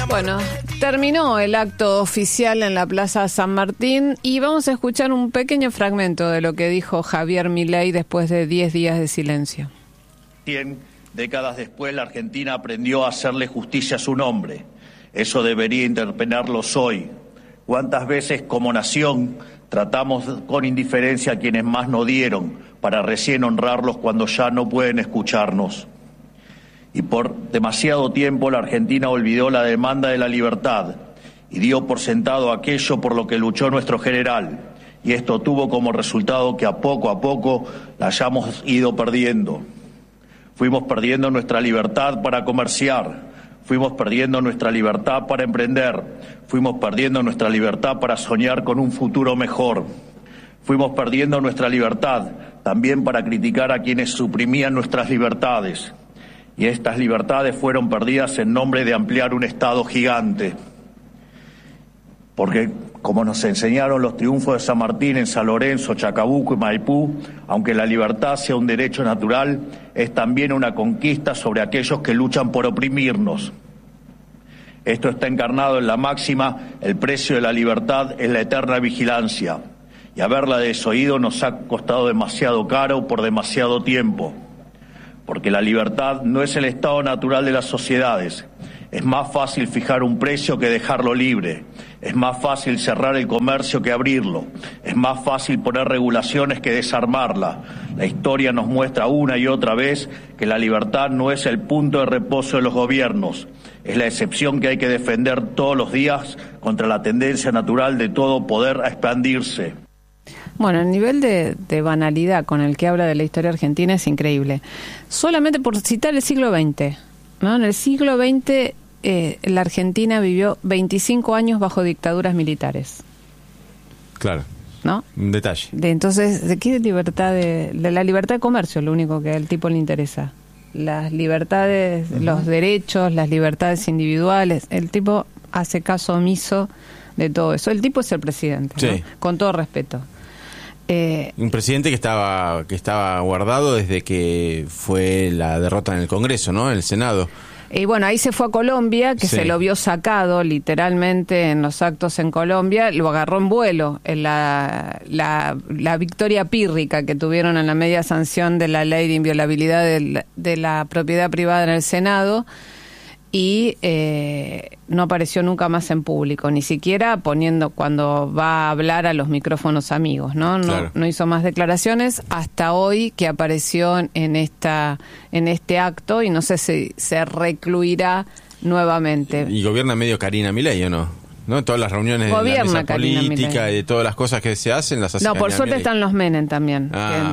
Bueno, terminó el acto oficial en la Plaza San Martín y vamos a escuchar un pequeño fragmento de lo que dijo Javier Milei después de 10 días de silencio. 100 décadas después, la Argentina aprendió a hacerle justicia a su nombre. Eso debería interpelarlos hoy. ¿Cuántas veces como nación tratamos con indiferencia a quienes más nos dieron para recién honrarlos cuando ya no pueden escucharnos? Y por demasiado tiempo la Argentina olvidó la demanda de la libertad y dio por sentado aquello por lo que luchó nuestro general. Y esto tuvo como resultado que a poco la hayamos ido perdiendo. Fuimos perdiendo nuestra libertad para comerciar, fuimos perdiendo nuestra libertad para emprender, fuimos perdiendo nuestra libertad para soñar con un futuro mejor. Fuimos perdiendo nuestra libertad también para criticar a quienes suprimían nuestras libertades. Y estas libertades fueron perdidas en nombre de ampliar un Estado gigante. Porque, como nos enseñaron los triunfos de San Martín en San Lorenzo, Chacabuco y Maipú, aunque la libertad sea un derecho natural, es también una conquista sobre aquellos que luchan por oprimirnos. Esto está encarnado en la máxima: el precio de la libertad es la eterna vigilancia. Y haberla desoído nos ha costado demasiado caro por demasiado tiempo. Porque la libertad no es el estado natural de las sociedades. Es más fácil fijar un precio que dejarlo libre. Es más fácil cerrar el comercio que abrirlo. Es más fácil poner regulaciones que desarmarla. La historia nos muestra una y otra vez que la libertad no es el punto de reposo de los gobiernos. Es la excepción que hay que defender todos los días contra la tendencia natural de todo poder a expandirse. Bueno, el nivel de banalidad con el que habla de la historia argentina es increíble. Solamente por citar el siglo XX, ¿no? En el siglo XX la Argentina vivió 25 años bajo dictaduras militares. Claro. ¿No? Un detalle. Entonces, ¿de qué libertad de la libertad de comercio? Lo único que al tipo le interesa. Las libertades, los derechos, las libertades individuales. El tipo hace caso omiso de todo eso. El tipo es el presidente, ¿no? Sí. Con todo respeto. Un presidente que estaba guardado desde que fue la derrota en el Congreso, ¿no? En el Senado. Y bueno, ahí se fue a Colombia, que sí, se lo vio sacado literalmente en los actos en Colombia, lo agarró en vuelo en la victoria pírrica que tuvieron en la media sanción de la ley de inviolabilidad de la propiedad privada en el Senado. Y no apareció nunca más en público, ni siquiera poniendo cuando va a hablar a los micrófonos amigos, ¿no? Claro. No hizo más declaraciones hasta hoy que apareció en este acto y no sé si se recluirá nuevamente. Y gobierna medio Karina Milei, ¿o no? ¿No? Todas las reuniones de la mesa política y de todas las cosas que se hacen, las hace No, por Karina suerte Milei. están los Menem también. Ah.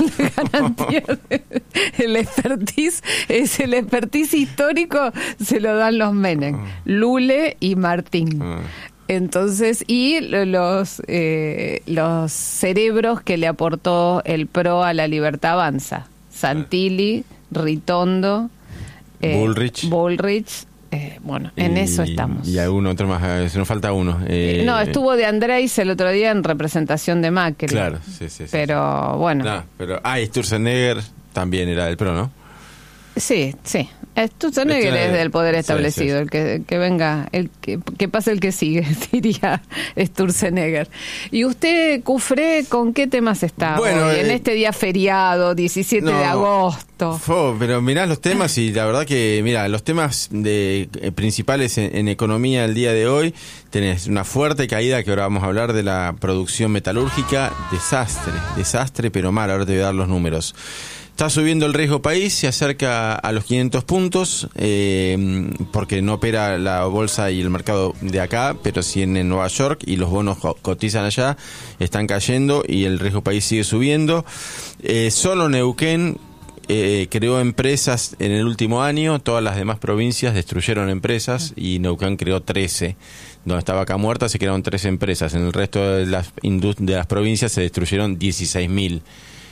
El expertise histórico se lo dan los Menem, Lule y Martín. Entonces, y los cerebros que le aportó el PRO a la Libertad Avanza, Santilli, Ritondo, Bullrich. Bueno, en eso estamos. Y algún otro más, nos falta uno. No, estuvo de Andrés el otro día en representación de Macri. Claro, sí. Pero bueno. No, pero Sturzenegger también era del PRO, ¿no? Sí. Sturzenegger es del poder establecido, sí. El que venga, que pase el que sigue, diría Sturzenegger. ¿Y usted, Cufré, con qué temas está hoy? En este día feriado, 17 de agosto. Pero mirá los temas y la verdad que, los temas principales en economía el día de hoy, tenés una fuerte caída, que ahora vamos a hablar de la producción metalúrgica, desastre, pero mal, ahora te voy a dar los números. Está subiendo el riesgo país, se acerca a los 500 puntos, porque no opera la bolsa y el mercado de acá, pero sí en Nueva York, y los bonos cotizan allá, están cayendo y el riesgo país sigue subiendo. Solo Neuquén creó empresas en el último año, todas las demás provincias destruyeron empresas y Neuquén creó 13. Donde está Vaca Muerta se crearon 13 empresas, en el resto de las provincias se destruyeron 16.000.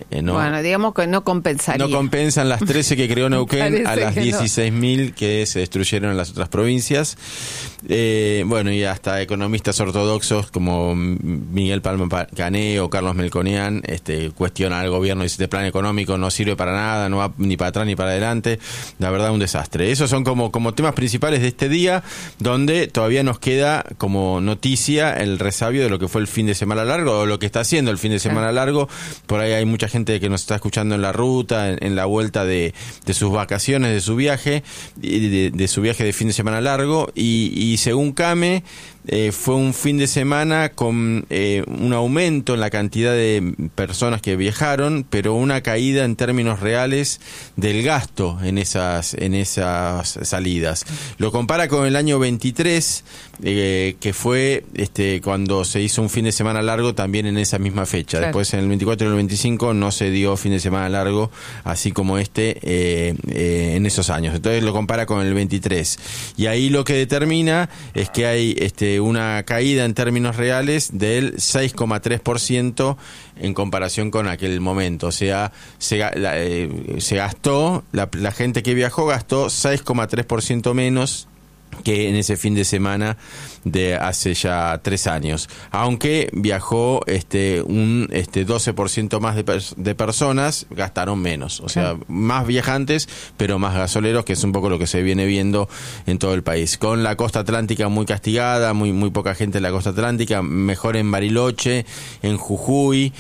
¿no? Bueno, digamos que no compensaría. No compensan las 13 que creó Neuquén a las 16.000 que se destruyeron en las otras provincias. Bueno, y hasta economistas ortodoxos como Miguel Palma Cané o Carlos Melconian cuestionan al gobierno y dice: este plan económico no sirve para nada, no va ni para atrás ni para adelante. La verdad, un desastre. Esos son como temas principales de este día, donde todavía nos queda como noticia el resabio de lo que fue el fin de semana largo, o lo que está haciendo el fin de semana largo. Por ahí hay mucha gente que nos está escuchando en la ruta, en la vuelta de sus vacaciones, de su viaje, de su viaje de fin de semana largo, y según CAME, fue un fin de semana con un aumento en la cantidad de personas que viajaron, pero una caída en términos reales del gasto en esas salidas. Lo compara con el año 23, que fue cuando se hizo un fin de semana largo también en esa misma fecha. Claro. Después en el 24 y el 25 no se dio fin de semana largo, así como en esos años. Entonces lo compara con el 23. Y ahí lo que determina es que hay una caída en términos reales del 6,3% en comparación con aquel momento. O sea, se gastó, la gente que viajó gastó 6,3% menos que en ese fin de semana de hace ya 3 años, aunque viajó un 12% más de personas, gastaron menos, o sea, más viajantes pero más gasoleros, que es un poco lo que se viene viendo en todo el país, con la costa atlántica muy castigada, muy poca gente en la costa atlántica, mejor en Bariloche, en Jujuy,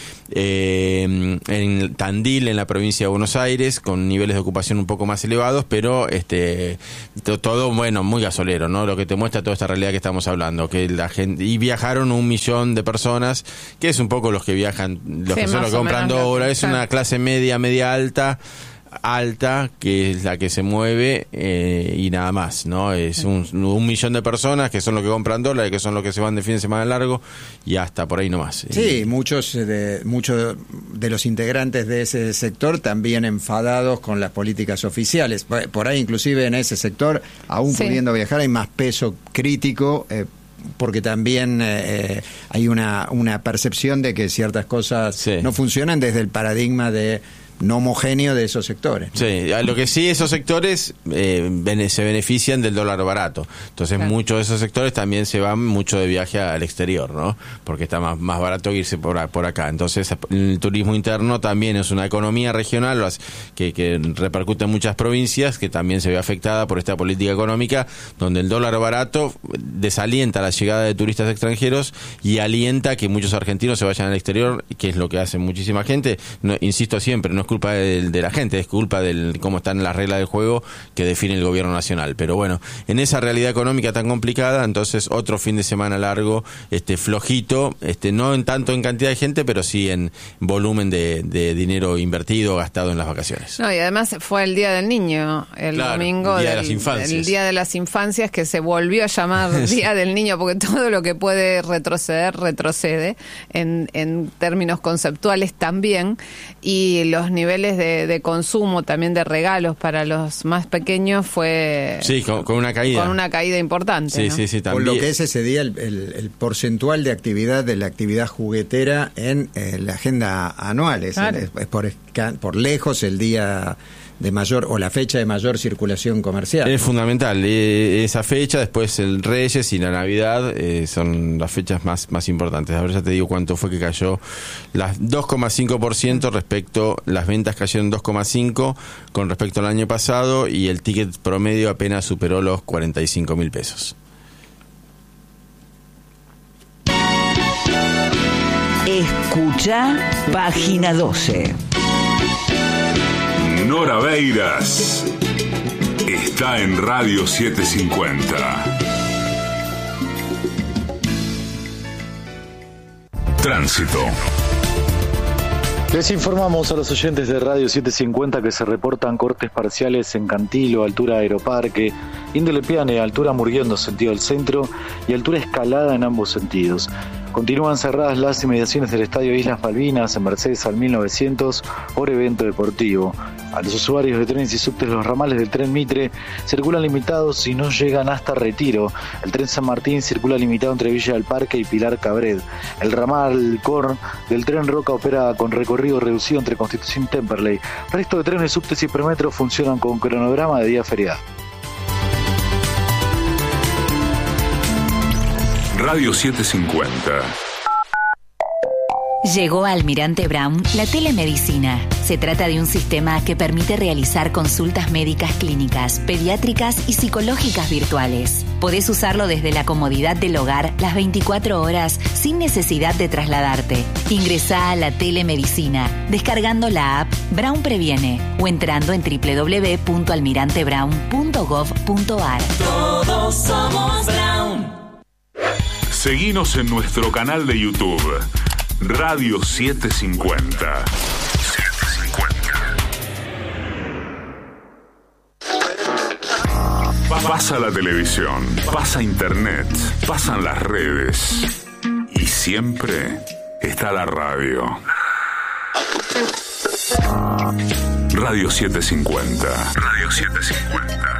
en Tandil, en la provincia de Buenos Aires, con niveles de ocupación un poco más elevados, pero todo bueno, muy gasolero, ¿no? Lo que te muestra toda esta realidad que estamos hablando, que la gente, y viajaron 1 millón de personas, que es un poco los que viajan, los que son los que compran dólares, es una clase media alta, que es la que se mueve, y nada más, ¿no? Es un millón de personas que son los que compran dólares, que son los que se van de fin de semana largo, y hasta por ahí nomás. Sí, muchos de los integrantes de ese sector también enfadados con las políticas oficiales. Por ahí inclusive en ese sector, aún pudiendo viajar, hay más peso crítico, porque también hay una percepción de que ciertas cosas no funcionan desde el paradigma de no homogéneo de esos sectores, ¿no? Sí, lo que sí, esos sectores se benefician del dólar barato. Entonces muchos de esos sectores también se van mucho de viaje al exterior, ¿no? Porque está más barato irse por acá. Entonces el turismo interno también es una economía regional que repercute en muchas provincias, que también se ve afectada por esta política económica, donde el dólar barato desalienta la llegada de turistas extranjeros y alienta que muchos argentinos se vayan al exterior, que es lo que hace muchísima gente. No, insisto siempre, no es culpa de la gente, es culpa de cómo están las reglas del juego que define el gobierno nacional. Pero bueno, en esa realidad económica tan complicada, entonces otro fin de semana largo, flojito, no en tanto en cantidad de gente, pero sí en volumen de dinero invertido, gastado en las vacaciones. No, y además fue el Día del Niño, el domingo, el Día de las Infancias, que se volvió a llamar Día del Niño, porque todo lo que puede retroceder, retrocede en términos conceptuales también, y los niveles de consumo, también de regalos para los más pequeños fue... Sí, con una caída. Con una caída importante, sí, ¿no? Sí, también. Por lo que es ese día el porcentual de actividad de la actividad juguetera en la agenda anual. Es por lejos el día de mayor, o la fecha de mayor circulación comercial. Es fundamental esa fecha, después el Reyes y la Navidad son las fechas más importantes. A ver, ya te digo cuánto fue que cayó, las 2,5% respecto, las ventas cayeron 2,5% con respecto al año pasado, y el ticket promedio apenas superó los 45.000 pesos. Escucha Página 12. Nora Beiras está en Radio 750. Tránsito. Les informamos a los oyentes de Radio 750 que se reportan cortes parciales en Cantilo, altura Aeroparque, Índole Piane, altura Murguiondo, sentido del centro, y altura Escalada en ambos sentidos. Continúan cerradas las inmediaciones del Estadio Islas Malvinas en Mercedes al 1900 por evento deportivo. A los usuarios de trenes y subtes, los ramales del tren Mitre circulan limitados y no llegan hasta Retiro. El tren San Martín circula limitado entre Villa del Parque y Pilar Cabred. El ramal Corn del tren Roca opera con recorrido reducido entre Constitución y Temperley. El resto de trenes, subtes y premetros funcionan con cronograma de día feriado. Radio 750. Llegó a Almirante Brown la telemedicina. Se trata de un sistema que permite realizar consultas médicas clínicas, pediátricas y psicológicas virtuales. Podés usarlo desde la comodidad del hogar las 24 horas sin necesidad de trasladarte. Ingresá a la telemedicina descargando la app Brown Previene o entrando en www.almirantebrown.gov.ar. Todos somos Brown. Seguinos en nuestro canal de YouTube, Radio 750. Pasa la televisión, pasa internet, pasan las redes y siempre está la radio. Radio 750. Radio 750.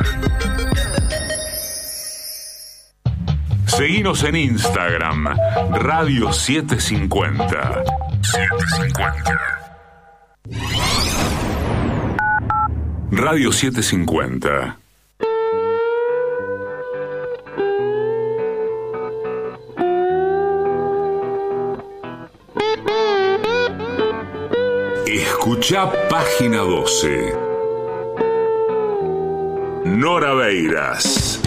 Seguinos en Instagram, Radio 750. 750. Radio 750. Escuchá Página 12. Nora Beiras.